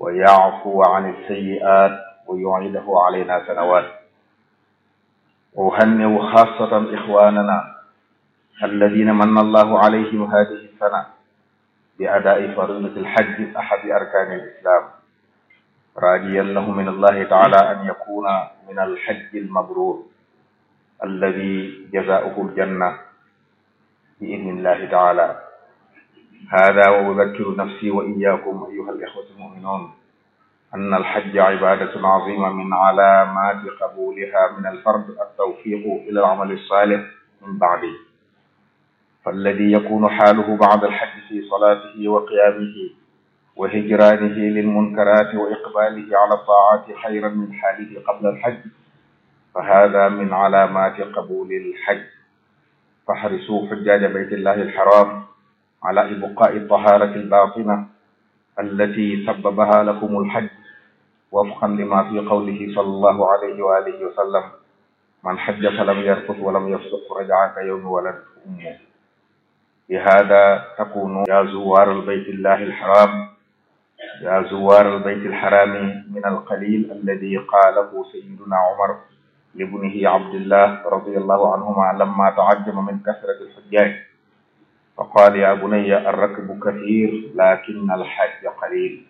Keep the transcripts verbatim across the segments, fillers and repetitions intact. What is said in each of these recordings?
ويعفو عن السيئات ويعيده علينا سنوات. وأهنئ خاصة إخواننا الذين من الله عليهم هذه السنة بأداء فريضة الحج أحد أركان الإسلام، راجيا له من الله تعالى أن يكون من الحج المبرور الذي جزاؤه الجنة بإذن الله تعالى. هذا وأذكر نفسي وإياكم أيها الإخوة المؤمنون أن الحج عبادة عظيمة من علامات قبولها من الفرد التوفيق إلى العمل الصالح من بعده، فالذي يكون حاله بعد الحج في صلاته وقيامه وهجرانه للمنكرات وإقباله على الطاعات خيرا من حاله قبل الحج، فهذا من علامات قبول الحج. فاحرصوا حجاج بيت الله الحرام على إبقاء الطهارة الباطنة التي سببها لكم الحج، وفقا لما في قوله صلى الله عليه وآله وسلم: من حج فلم يرفث ولم يفسق رجع كيوم ولدته أمه. بهذا تكونوا يا زوار البيت الله الحرام يا زوار البيت الحرام من القليل الذي قاله سيدنا عمر لابنه عبد الله رضي الله عنهما لما تعجب من كثرة الحجاج، فقال: يا بني الركب كثير لكن الحج قليل.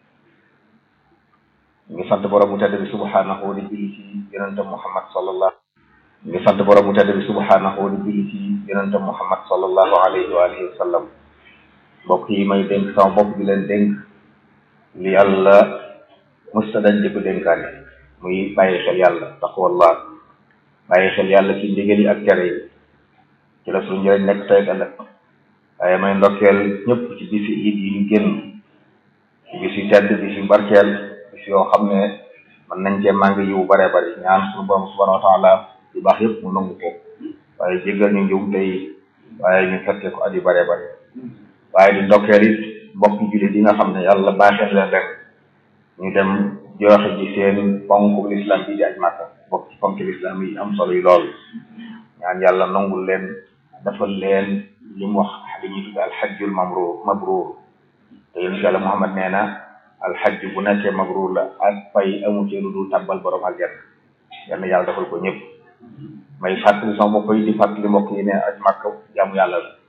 ngi sant borom mu tedd bi subhanahu di julli ci yonente Muhammad sallallahu ngi sant borom mu tedd bi subhanahu di julli ci yonente Muhammad sallallahu alayhi wa alihi wa sallam. mbokk yi may dénk sama bopp di leen dénk li yàlla musta dañ di ko dénkaane, muy bàyyi xel yàlla, taqwallah, bàyyi xel yàlla ci ndigal yi ak tere yi, ci la suñu njëriñ nekk tey ëllëg. waaye may ndokkeel ñëpp ci bisi iid yi ñu génn, ci bisi tedd bisi barkeel, bisi yoo xam ne mën nañ cee màng yiwu bare bari. ñaan suñu borom subhanahu wa taala yu baax yëpp mu nangu ko, waaye jéggal ñu njuum tey, waaye ñu fekkee ko at yu bare bari. waaye di ndokkeel it mbokki jullit yi nga xam ne yàlla baaxee leen rek ñu dem joxe ji seen ponk l'islam bi di aj Màkka, bokk ci ponk l'islam yi am solo yi lool. ñaan yàlla nangul leen, defal leen li mu wax li ñuy tudde alxajjul mamruur mabruur te yéen yàlla Muhammad nee na alxajj bu nekkee mabruur la ak fay amu ci lu dul tàbbal borom aljanna. yal na yàlla defal ko ñëpp. may fàttali sama bopp yi di fàttali mbokk yi ne aj Màkka jaamu yàlla la.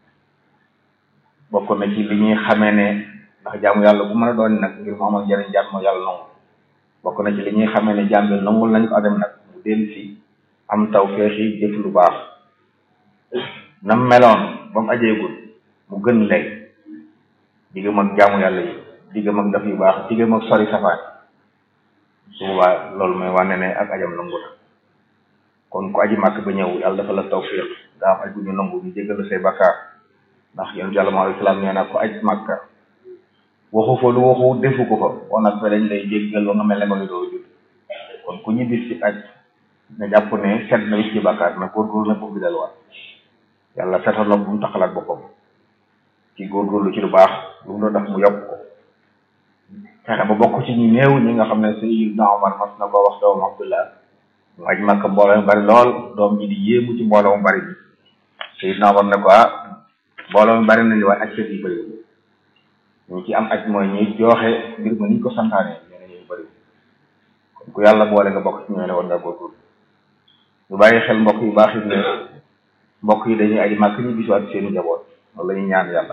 bokk na ci li ñuy xamee ne ndax jaamu yàlla bu mën a doon nag ngir mu amal njëriñ jaam moo yàlla nangu. bokk na ci li ñuy xamee ne jaam bi nangul nañ ko adem nag mu dellu si am taw feexi jëf lu baax nam meloon ba mu ajeegul mu gën léegi diggam ak jaamu yàlla yi, diggam ak daf yu baax, diggam ak sori safaan. su boobaa loolu mooy wane ne ak ajam nangu na. kon ku aji màkk ba ñëw yàlla dafa la tawfiq daa am aj bu ñu nangu ñu jéggal say bakkaar, ndax yonent yàlla moo alayhi salaam nee na ku aj màkka waxu fa lu waxu defu ko fa kon nag fa dañ lay jéggal ba nga mel ne ma ngi doo jut. kon ku ñibbis ci aj na jàpp ne set na wicc ci bakkaar na góorgóorlu na ko bi delluwaat. yàlla setal na bu mu taxalaat boppam ci góorgóorlu ci lu baax, lu mu doon def mu yokk ko, fexe ba bokk ci ñu néew ñi nga xam ne Sayyidna Umar mas na ko wax doom Abdullah mu aj Makka mbooloo mu bari lool, doom bi di yéemu ci mbooloo mu bari bi. Sayyidna Umar ne ko ah mbooloo mu bari nañu waaye aj kat yi bëri ñu ci am aj mooy ñuy jooxe mbir ma niñ ko santaane ñene ñu bëri. kon ku yàlla boole nga bokk ci ñoo ne war nga góorgóorlu. ñu bàyyi xel mbokk yu baax yi ne mbokk yi dañuy aji màkk ñu bisuwaat seeni njaboot, loolu la ñuy ñaan yàlla.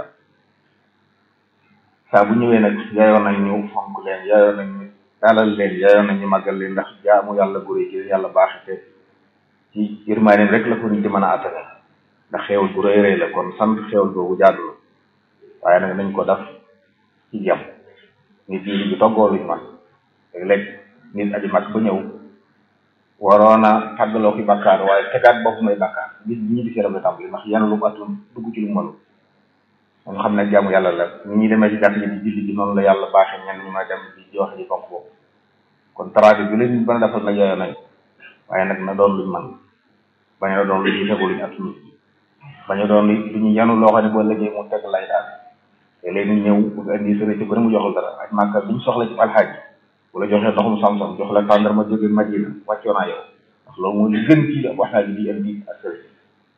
saa bu ñëwee nag yaayoon nañ ñu fonk leen, yaayoon nañ ñu dalal leen, yaayoon nañ ñu màggal leen, ndax jaamu yàlla gu rëy gi yàlla baaxite ci yërmaaneem rek la ko nit di mën a attane, ndax xéewal gu rëy rëy la. kon sant xéewal googu jaadu la, waaye nag nañ ko def ci jàmm. nit ñi di toggoo luñ man léeg-léeg nit aji màkk ba ñëw waroon a tàggaloo ki bakkaar waaye tegaat bopp may bakkaar bis bi ñu di seeram la tàmbali, ndax yenn lu mu atul dugg ci lu mënul. moom xam ne jaamu yàlla la. ñi ñuy demee ci jàkk ji di julli ji noonu la yàlla baaxee ñenn ñu may dem di joxe ji fonk boobu. kon taraadi bi leen bën a defal nag yooyu nañ, waaye nag na doon luñ man, bañ a doon lu ñuy tegu luñ atul, bañ a doon lu ñu yanu loo xam ne boo liggéey mu teg lay daal. te léegi ñëw bëgg indi sëriñ ci ko ne mu joxul dara. aj Màkka liñ soxla ci alxaaj wala joxee ndoxum sam-sam jox la tàndarma jóge Madina wàccoo naa yow, ndax loolu mooy li gën ci waxtaan bi di indi ak sëriñ.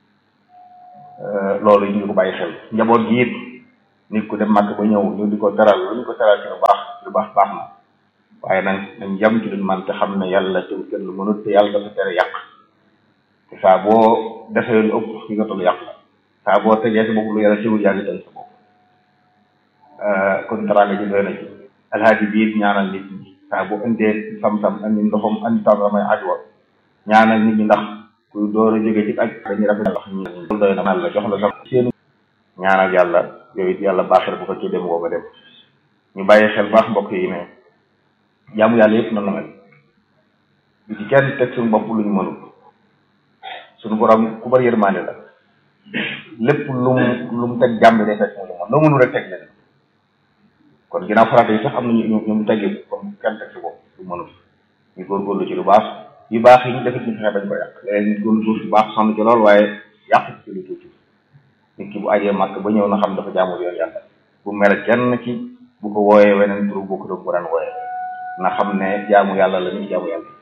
loolu ñu ngi ko bàyyi xel. njaboot gi it nit ku dem Màkka ba ñëw ñu di ko teral lu ñu ko teral ci lu baax lu baax baax na, waaye nag nañ jam ci luñ man te xam ne yàlla tew kenn lu mënut te yàlla dafa tere yàq te saa boo defee lu ëpp fi nga toll yàq la saa boo tegee sa bopp lu yàlla teewul yaa ngi tënk sa bopp kon teraanga ji doy na ci alhaaji biir ñaanal nit ñi saa boo indee sam-sam andi ndoxam andi tàngamay ajwa ñaanal nit ñi ndax kuy door a jóge ci aj dañuy rafet wax ñi loolu doy na la jox la sax seen ñaanal yàlla yooyu it yàlla baaxee bu fekkee dem woo ba dem ñu bàyyi xel baax mbokk yi ne jaamu yàlla yëpp noonu la mel du ci kenn teg suñu bopp luñ mënul suñu borom ku bari yërmande la lépp lu mu lu mu teg jàmm day fekk mu lu mën loo mënul rek teg leen kon ginnaaw farata yi sax am na ñu ñu mu teggee comme kenn teg si bopp lu mënul ñu góorgóorlu ci lu baax yu baax yi ñu defit ñu fexe bañ ko yàq léegi nit góorgóorlu ci baax sonn ci lool waaye yàq ci lu tuuti nit ki bu ajee màkk ba ñëw na xam dafa jaamu yoon yàlla bu mel kenn ci bu ko wooyee weneen turu bokk doog bu daan wooyee na xam ne jaamu yàlla la nit jaamu yàlla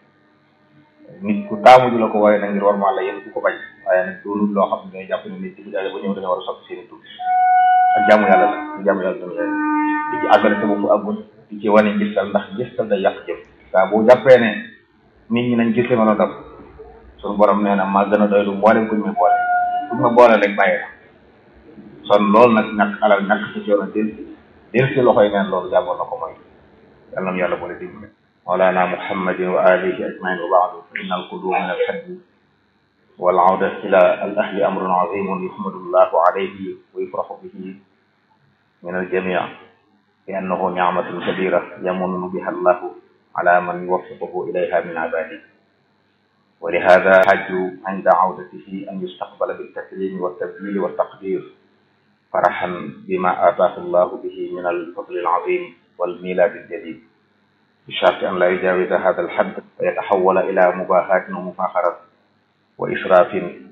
nit ku taamu ji la ko wooyee na ngir war maa la yéen ku ko bañ waaye nag doonul loo xam ne jàpp ne nit ki bu jaajee ba ñëw dañoo war a soppi seen i tur ak jaamu yàlla la jaamu yàlla tamit di ci àggale sa bopp àggul di ci wane gistal ndax gistal day yàq jëf saa boo jàppee ne nit ñi nañ gis li ma la def suñu borom nee na maa gën a doylu mboolem kuñ ma boole kuñ ma boole rek bàyyi na son loolu nag ñàkk alal ñàkk sa coono del del si loxoy neen loolu jàngoon na ko mooy yàlla na yàlla boole dimbale mawlana muhammadin wa alihi ajmain wa baadu fa inna alqudum min alhajji wal awda ila al ahli amrun azimun yuhmadu llahu alayhi wa yufrahu bihi min aljamii li annahu ni'matun kabira yamunnu biha allahu ala man yuwaffiquhu ilayha min ibadihi wa lihada hajju inda awdatihi an yustaqbala biltaslimi waltabjili waltaqdir فرحا بما آتاه الله به من الفضل العظيم والميلاد الجديد بشرط أن لا يجاوز هذا الحد ويتحول إلى مباهاة ومفاخرة وإسراف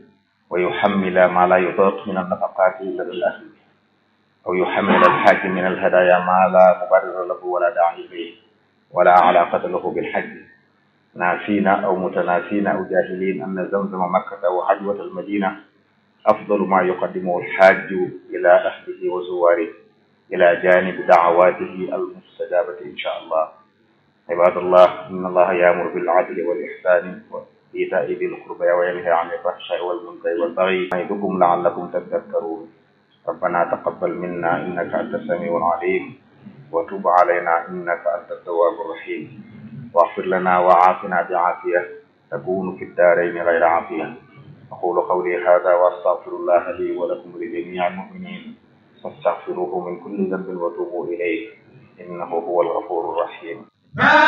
ويحمل ما لا يطاق من النفقات لدى الأهل أو يحمل الحاج من الهدايا ما لا مبرر له ولا داعي إليه ولا علاقة له بالحج ناسين أو متناسين أو جاهلين أن زمزم مكة وحجوة المدينة أفضل ما يقدمه الحاج إلى أهله وزواره إلى جانب دعواته المستجابة إن شاء الله عباد الله إن الله يأمر بالعدل والإحسان وإيتاء ذي القربى وينهى عن الفحشاء والمنكر والبغي يعظكم لعلكم تذكرون ربنا تقبل منا إنك أنت السميع العليم وتب علينا إنك أنت التواب الرحيم واغفر لنا وعافنا بعافية تكون في الدارين غير عافية أقول قولي هذا وأستغفر الله لي ولكم ولجميع المؤمنين فاستغفروه من كل ذنب وتوبوا إليه إنه هو الغفور الرحيم